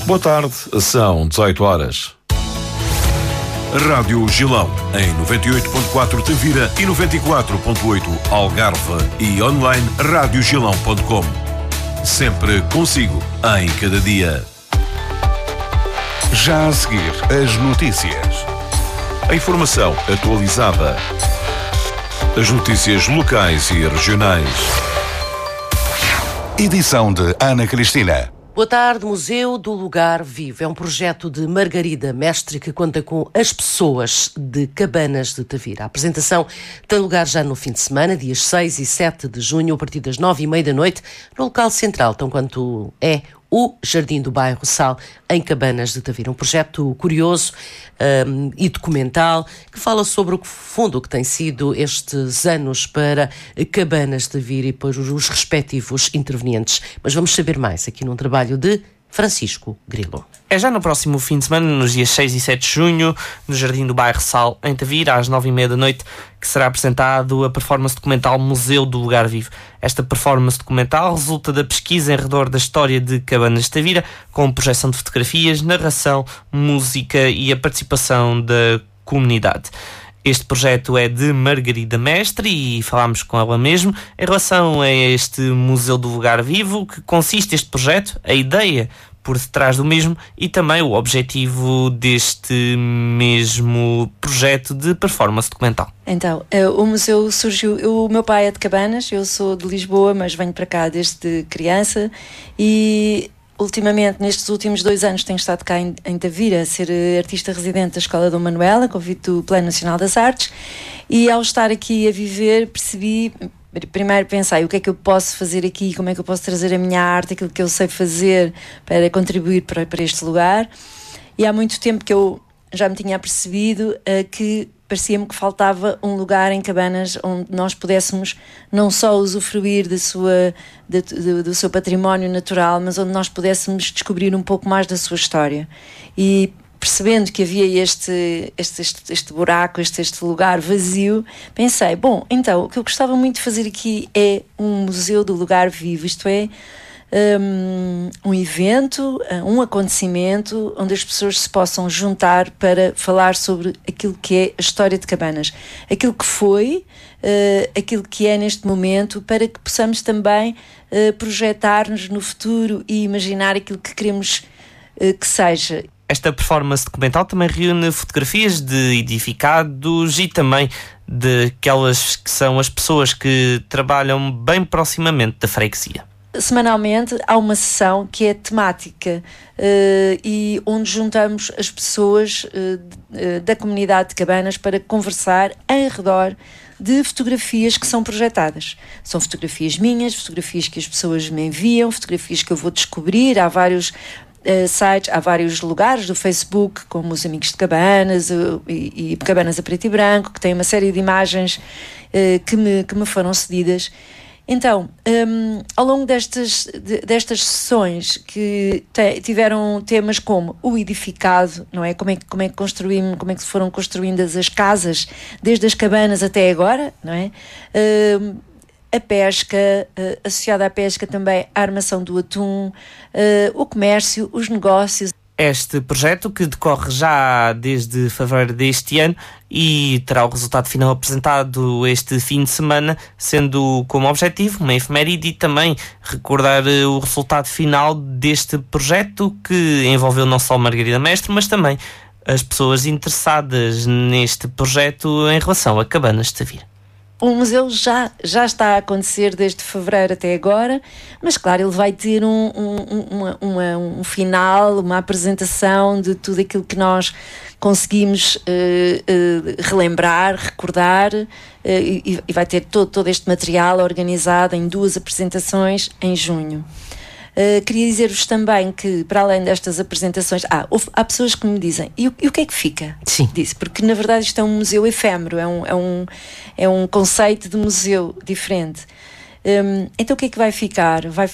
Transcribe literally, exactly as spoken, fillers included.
Boa tarde, são dezoito horas. Rádio Gilão, em noventa e oito ponto quatro Tavira e noventa e quatro ponto oito Algarve e online rádio gilão ponto com. Sempre consigo, em cada dia. Já a seguir, as notícias. A informação atualizada. As notícias locais e regionais. Edição de Ana Cristina. Boa tarde. Museu do Lugar Vivo é um projeto de Margarida Mestre que conta com as pessoas de Cabanas de Tavira. A apresentação tem lugar já no fim de semana, dias seis e sete de junho, a partir das nove e meia da noite, no local central, tão quanto é o Jardim do Bairro Sal, em Cabanas de Tavira. Um projeto curioso um, e documental que fala sobre o fundo que tem sido estes anos para Cabanas de Tavira e para os respectivos intervenientes. Mas vamos saber mais aqui num trabalho de Francisco Grilo. É já no próximo fim de semana, nos dias seis e sete de junho, no Jardim do Bairro Sal, em Tavira, às nove e meia da noite, que será apresentado a performance documental Museu do Lugar Vivo. Esta performance documental resulta da pesquisa em redor da história de Cabanas de Tavira, com projeção de fotografias, narração, música e a participação da comunidade. Este projeto é de Margarida Mestre e falámos com ela mesmo em relação a este Museu do Lugar Vivo, que consiste este projeto, a ideia por detrás do mesmo e também o objetivo deste mesmo projeto de performance documental. Então, o museu surgiu... O meu pai é de Cabanas, eu sou de Lisboa, mas venho para cá desde criança e... Ultimamente, nestes últimos dois anos, tenho estado cá em, em Tavira a ser artista residente da Escola Dom Manuel, a convite do Plano Nacional das Artes, e ao estar aqui a viver percebi, primeiro pensei o que é que eu posso fazer aqui, como é que eu posso trazer a minha arte, aquilo que eu sei fazer para contribuir para, para este lugar, e há muito tempo que eu já me tinha percebido uh, que parecia-me que faltava um lugar em Cabanas onde nós pudéssemos não só usufruir da sua, de, de, do seu património natural, mas onde nós pudéssemos descobrir um pouco mais da sua história. E percebendo que havia este, este, este, este buraco, este, este lugar vazio, pensei, bom, então o que eu gostava muito de fazer aqui é um museu do lugar vivo, isto é, Um, um evento, um acontecimento onde as pessoas se possam juntar para falar sobre aquilo que é a história de Cabanas, aquilo que foi, uh, aquilo que é neste momento, para que possamos também uh, projetar-nos no futuro e imaginar aquilo que queremos uh, que seja. Esta performance documental também reúne fotografias de edificados e também de aquelas que são as pessoas que trabalham bem proximamente da freguesia. Semanalmente há uma sessão que é temática uh, e onde juntamos as pessoas uh, da comunidade de Cabanas para conversar em redor de fotografias que são projetadas. São fotografias minhas, fotografias que as pessoas me enviam, fotografias que eu vou descobrir. Há vários uh, sites, há vários lugares do Facebook, como os Amigos de Cabanas uh, e, e Cabanas a Preto e Branco, que têm uma série de imagens uh, que, me, que me foram cedidas. Então, um, ao longo destas, de, destas sessões que te, tiveram temas como o edificado, não é? Como é, como é que construímos, como é que foram construídas as casas, desde as cabanas até agora, não é? Um, a pesca, uh, associada à pesca também a armação do atum, uh, o comércio, os negócios. Este projeto, que decorre já desde fevereiro deste ano e terá o resultado final apresentado este fim de semana, sendo como objetivo uma efeméride e também recordar o resultado final deste projeto que envolveu não só Margarida Mestre, mas também as pessoas interessadas neste projeto em relação a Cabanas de Tavira. O museu já, já está a acontecer desde fevereiro até agora, mas claro, ele vai ter um, um, uma, uma, um final, uma apresentação de tudo aquilo que nós conseguimos uh, uh, relembrar, recordar, uh, e, e vai ter todo, todo este material organizado em duas apresentações em junho. Uh, queria dizer-vos também que, para além destas apresentações, ah, houve, há pessoas que me dizem, e o, e o que é que fica? Sim. Disse, porque na verdade isto é um museu efêmero, é um, é um, é um conceito de museu diferente. Um, então o que é que vai ficar? Vai